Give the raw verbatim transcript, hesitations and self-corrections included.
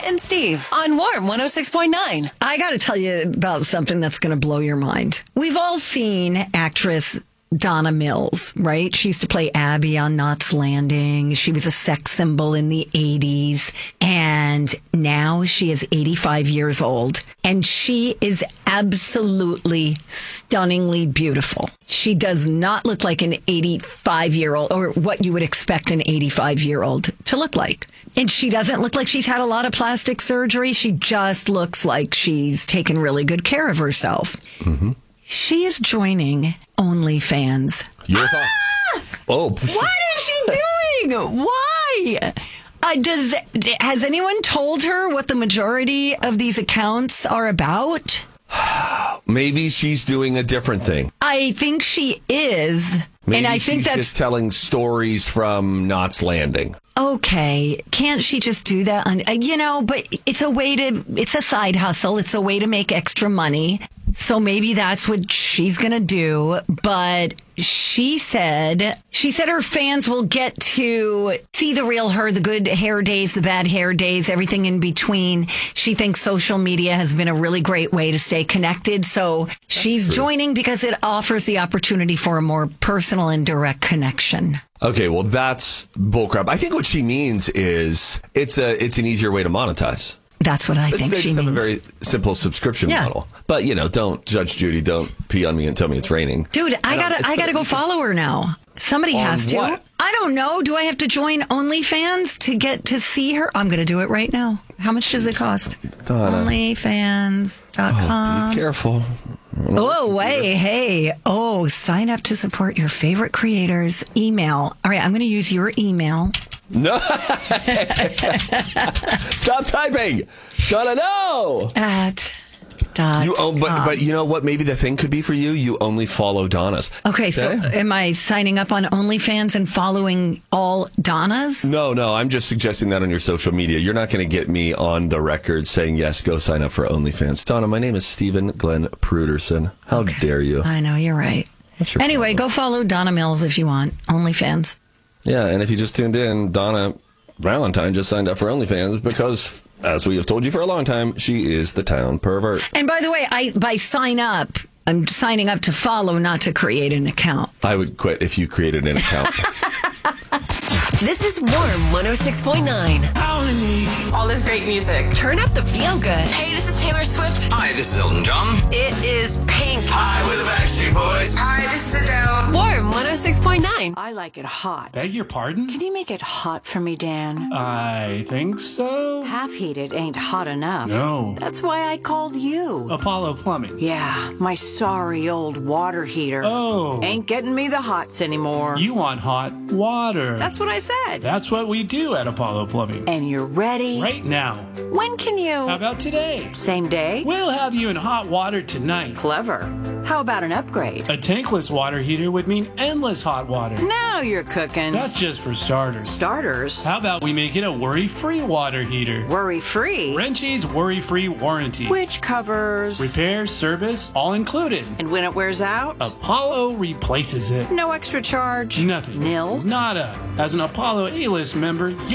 and Steve on Warm one oh six point nine. I got to tell you about something that's going to blow your mind. We've all seen actress Donna Mills, right? She used to play Abby on Knots Landing. She was a sex symbol in the eighties. And now she is eighty-five years old. And she is absolutely stunningly beautiful. She does not look like an eighty-five-year-old or what you would expect an eighty-five-year-old to look like. And she doesn't look like she's had a lot of plastic surgery. She just looks like she's taken really good care of herself. Mm-hmm. She is joining OnlyFans. Your thoughts? Ah! Oh. What is she doing? Why? Uh, does has anyone told her what the majority of these accounts are about? Maybe she's doing a different thing. I think she is. Maybe and I she's think that's just telling stories from Knots Landing. Okay, can't she just do that? On, uh, you know, but it's a way to, it's a side hustle. It's a way to make extra money. So maybe that's what she's going to do. But she said, she said her fans will get to see the real her, the good hair days, the bad hair days, everything in between. She thinks social media has been a really great way to stay connected. So that's she's true. Joining because it offers the opportunity for a more personal and direct connection. Okay, well, that's bullcrap. I think what she means is it's a it's an easier way to monetize. That's what I think it's, she it's means. a very simple subscription yeah. model. But, you know, don't judge Judy. Don't pee on me and tell me it's raining. Dude, I gotta I gotta go follow her now. Somebody on has to. What? I don't know. Do I have to join OnlyFans to get to see her? I'm going to do it right now. How much does it cost? OnlyFans dot com. Oh, be careful. Oh, wait, hey. Oh, sign up to support your favorite creators. Email. All right, I'm going to use your email. No. Stop typing. Gotta know. At dot you own, but com. but you know what? Maybe the thing could be for you. You only follow Donna's. Okay, so am I signing up on OnlyFans and following all Donna's? No, no. I'm just suggesting that on your social media. You're not going to get me on the record saying yes. Go sign up for OnlyFans. Donna, my name is Stephen Glenn Pruderson. How okay. dare you? I know you're right. Anyway, problem? Go follow Donna Mills if you want. OnlyFans. Yeah, and if you just tuned in, Donna Valentine just signed up for OnlyFans because, as we have told you for a long time, she is the town pervert. And by the way, I by sign up, I'm signing up to follow, not to create an account. I would quit if you created an account. This is Warm one oh six point nine. All this great music. Turn up the feel good. Hey, this is Taylor Swift. Hi, this is Elton John. It is Pink. Hi, we're the Backstreet Boys. Hi, this is Adele. Warm one oh six point nine. I like it hot. Beg your pardon? Can you make it hot for me, Dan? I think so. Half heated ain't hot enough. No. That's why I called you. Apollo Plumbing. Yeah, my sorry old water heater. Oh. Ain't getting me the hots anymore. You want hot water. That's what I said. That's what we do at Apollo Plumbing. And you're ready? Right now. When can you? How about today? Same day? We'll have you in hot water tonight. Clever. How about an upgrade? A tankless water heater would mean endless hot water. Now you're cooking. That's just for starters. Starters? How about we make it a worry-free water heater? Worry-free? Wrenchie's worry-free warranty. Which covers? Repair, service, all included. And when it wears out? Apollo replaces it. No extra charge? Nothing. Nil? Nada. As an Apollo A-list member,